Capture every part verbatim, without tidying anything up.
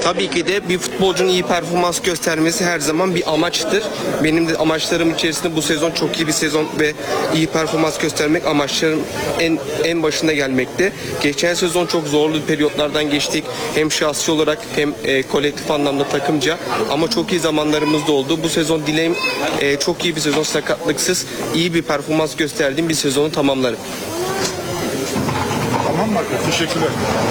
Tabii ki de bir futbolcunun iyi performans göstermesi her zaman bir amaçtır. Benim de amaçlarım içerisinde bu sezon çok iyi bir sezon ve iyi performans göstermek amaçlarım en en başında gelmekte. Geçen sezon çok zorlu periyotlardan geçtik. Hem şahsi olarak hem e, kolektif anlamda takımca. Ama çok iyi zamanlarımız da oldu. Bu sezon dileğim e, çok iyi bir sezon, sakatlıksız iyi bir performans gösterdiğim bir sezonu tamamlarım. Tamam mı? Teşekkürler.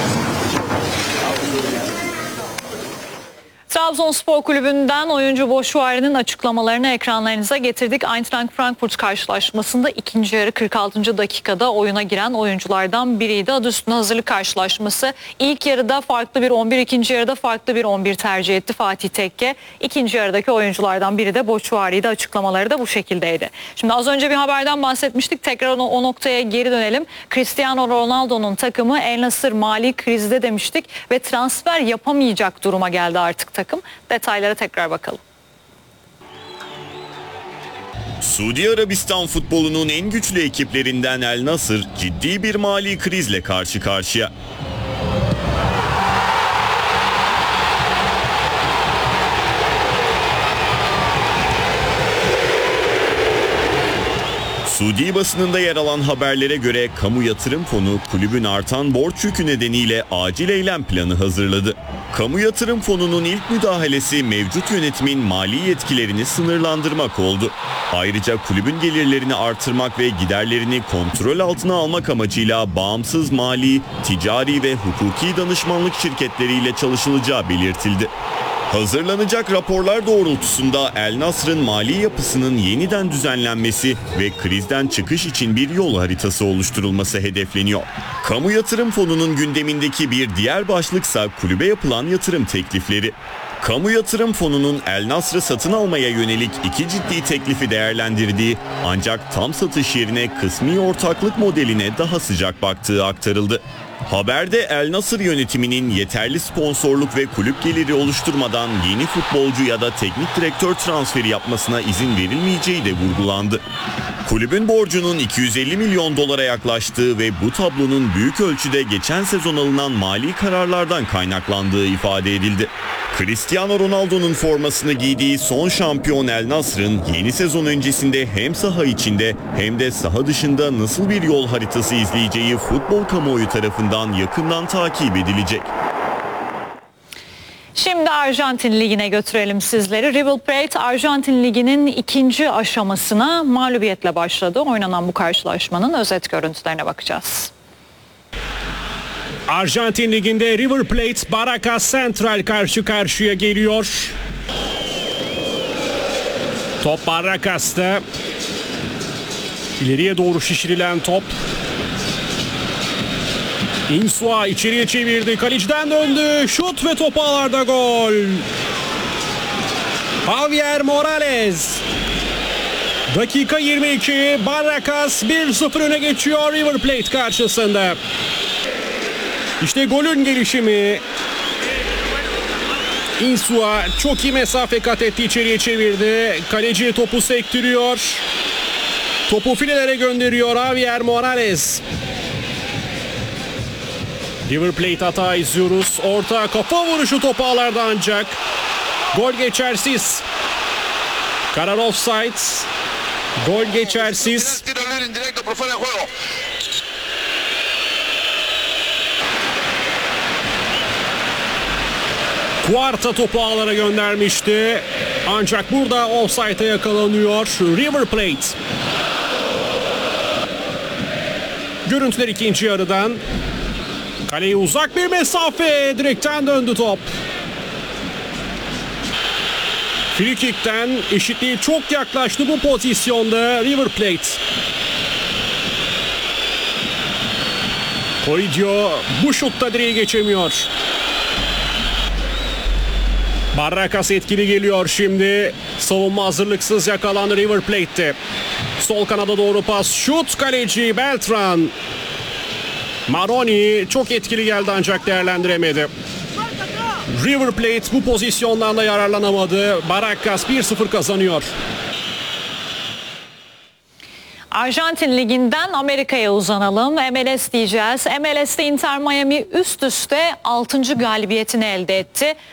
Trabzonspor Kulübü'nden oyuncu Boşuari'nin açıklamalarını ekranlarınıza getirdik. Eintracht Frankfurt karşılaşmasında ikinci yarı kırk altıncı dakikada oyuna giren oyunculardan biriydi. Adı üstünde hazırlık karşılaşması. İlk yarıda farklı bir on bir, ikinci yarıda farklı bir on bir tercih etti Fatih Tekke. İkinci yarıdaki oyunculardan biri de Boşuari'ydi. Açıklamaları da bu şekildeydi. Şimdi az önce bir haberden bahsetmiştik. Tekrar o, o noktaya geri dönelim. Cristiano Ronaldo'nun takımı El Nassr mali krizde demiştik ve transfer yapamayacak duruma geldi artık takım. Detaylara tekrar bakalım. Suudi Arabistan futbolunun en güçlü ekiplerinden El Nassr ciddi bir mali krizle karşı karşıya. Suudi basınında yer alan haberlere göre kamu yatırım fonu kulübün artan borç yükü nedeniyle acil eylem planı hazırladı. Kamu yatırım fonunun ilk müdahalesi mevcut yönetimin mali yetkilerini sınırlandırmak oldu. Ayrıca kulübün gelirlerini artırmak ve giderlerini kontrol altına almak amacıyla bağımsız mali, ticari ve hukuki danışmanlık şirketleriyle çalışılacağı belirtildi. Hazırlanacak raporlar doğrultusunda El Nassr'ın mali yapısının yeniden düzenlenmesi ve krizden çıkış için bir yol haritası oluşturulması hedefleniyor. Kamu yatırım fonunun gündemindeki bir diğer başlıksa kulübe yapılan yatırım teklifleri. Kamu yatırım fonunun El Nassr'ı satın almaya yönelik iki ciddi teklifi değerlendirdiği ancak tam satış yerine kısmi ortaklık modeline daha sıcak baktığı aktarıldı. Haberde El Nassr yönetiminin yeterli sponsorluk ve kulüp geliri oluşturmadan yeni futbolcu ya da teknik direktör transferi yapmasına izin verilmeyeceği de vurgulandı. Kulübün borcunun iki yüz elli milyon dolara yaklaştığı ve bu tablonun büyük ölçüde geçen sezon alınan mali kararlardan kaynaklandığı ifade edildi. Cristiano Ronaldo'nun formasını giydiği son şampiyon El Nassr'ın yeni sezon öncesinde hem saha içinde hem de saha dışında nasıl bir yol haritası izleyeceği futbol kamuoyu tarafından yakından takip edilecek. Şimdi Arjantin Ligi'ne götürelim sizleri. River Plate Arjantin Ligi'nin ikinci aşamasına mağlubiyetle başladı. Oynanan bu karşılaşmanın özet görüntülerine bakacağız. Arjantin Ligi'nde River Plate Barracas Central karşı karşıya geliyor. Top Barracas'ta. İleriye doğru şişirilen top. Insua içeriye çevirdi. Kaleciden döndü. Şut ve top ağlarda gol. Javier Morales. Dakika yirmi iki. Barracas bir sıfır öne geçiyor River Plate karşısında. İşte golün gelişimi. Insua çok iyi mesafe kat etti, içeriye çevirdi. Kaleci topu sektiriyor. Topu filelere gönderiyor Javier Morales. River Plate hata izliyoruz. Orta kafa vuruşu top ağlarda ancak. Gol geçersiz. Karar offside. Gol geçersiz. Cuarta topu ağlara göndermişti. Ancak burada offside'e yakalanıyor River Plate. Görüntüler ikinci yarıdan. Kaleye uzak bir mesafe. Direkten döndü top. Free kick'ten eşitliği çok yaklaştı bu pozisyonda River Plate. Corridio bu şutta direği geçemiyor. Barracas etkili geliyor şimdi. Savunma hazırlıksız yakalandı River Plate'te. Sol kanada doğru pas. Şut kaleci Beltran. Maroni çok etkili geldi ancak değerlendiremedi. River Plate bu pozisyondan da yararlanamadı. Barracas bir sıfır kazanıyor. Arjantin Ligi'nden Amerika'ya uzanalım. M L S diyeceğiz. M L S'te Inter Miami üst üste altıncı galibiyetini elde etti.